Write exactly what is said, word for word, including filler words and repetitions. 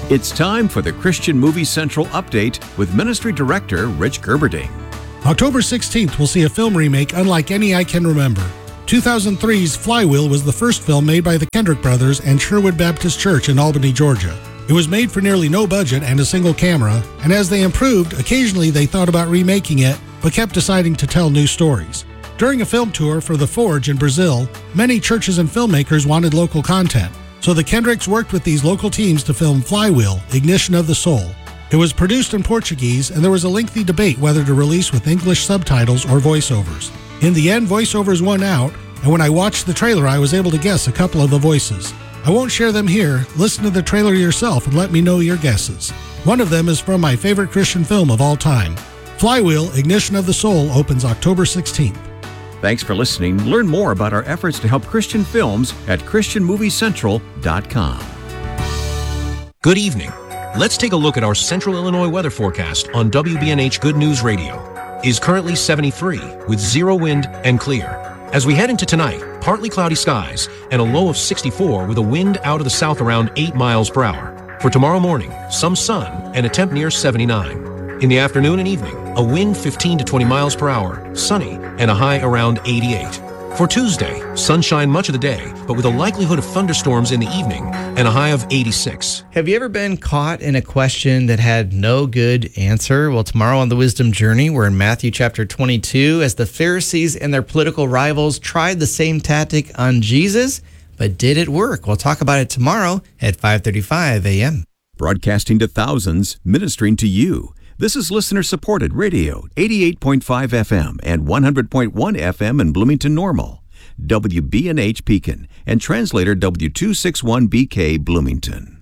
It's time for the Christian Movie Central Update with Ministry Director Rich Gerberding. October sixteenth will see a film remake unlike any I can remember. two thousand three's Flywheel was the first film made by the Kendrick brothers and Sherwood Baptist Church in Albany, Georgia. It was made for nearly no budget and a single camera, and as they improved, occasionally they thought about remaking it, but kept deciding to tell new stories. During a film tour for The Forge in Brazil, many churches and filmmakers wanted local content, so the Kendricks worked with these local teams to film Flywheel, Ignition of the Soul. It was produced in Portuguese, and there was a lengthy debate whether to release with English subtitles or voiceovers. In the end, voiceovers won out, and when I watched the trailer, I was able to guess a couple of the voices. I won't share them here. Listen to the trailer yourself and let me know your guesses. One of them is from my favorite Christian film of all time. Flywheel, Ignition of the Soul opens October sixteenth. Thanks for listening. Learn more about our efforts to help Christian films at Christian Movie Central dot com. Good evening. Let's take a look at our Central Illinois weather forecast on W B N H Good News Radio. It is currently seventy-three with zero wind and clear. As we head into tonight, partly cloudy skies and a low of sixty-four with a wind out of the south around eight miles per hour. For tomorrow morning, some sun and a temp near seventy-nine. In the afternoon and evening, a wind fifteen to twenty miles per hour, sunny, and a high around eighty-eight. For Tuesday, sunshine much of the day, but with a likelihood of thunderstorms in the evening and a high of eighty-six. Have you ever been caught in a question that had no good answer? Well, tomorrow on the Wisdom Journey, we're in Matthew chapter twenty-two, as the Pharisees and their political rivals tried the same tactic on Jesus, but did it work? We'll talk about it tomorrow at five thirty-five a.m. Broadcasting to thousands, ministering to you. This is listener-supported radio, eighty-eight point five F M and one hundred point one F M in Bloomington Normal, W B N H Pekin, and translator W two sixty-one B K Bloomington.